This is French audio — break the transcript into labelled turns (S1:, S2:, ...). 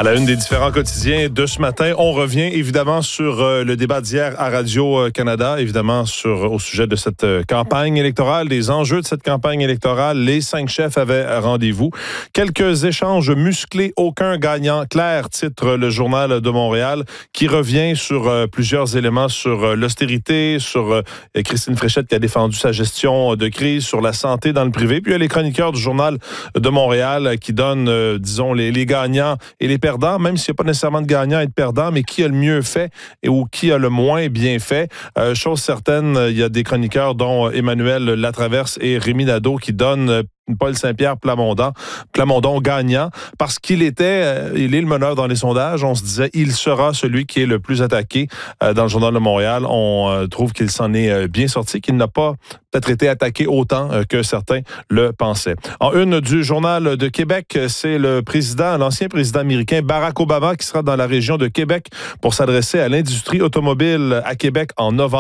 S1: À la une des différents quotidiens de ce matin, on revient évidemment sur le débat d'hier à Radio-Canada, évidemment au sujet de cette campagne électorale, des enjeux de cette campagne électorale. Les 5 chefs avaient rendez-vous. Quelques échanges musclés, aucun gagnant clair, titre le Journal de Montréal, qui revient sur plusieurs éléments, sur l'austérité, sur Christine Fréchette qui a défendu sa gestion de crise, sur la santé dans le privé. Puis il y a les chroniqueurs du Journal de Montréal qui donnent, disons, les gagnants et les perdants, même s'il n'y a pas nécessairement de gagnant et de perdant, mais qui a le mieux fait ou qui a le moins bien fait. Chose certaine, il y a des chroniqueurs dont Emmanuel Latraverse et Rémi Nadeau qui donnent Paul Saint-Pierre Plamondon gagnant parce qu'il est le meneur dans les sondages. On se disait, il sera celui qui est le plus attaqué dans le Journal de Montréal. On trouve qu'il s'en est bien sorti, qu'il n'a pas peut-être été attaqué autant que certains le pensaient. En une du Journal de Québec, c'est l'ancien président américain Barack Obama qui sera dans la région de Québec pour s'adresser à l'industrie automobile à Québec en novembre.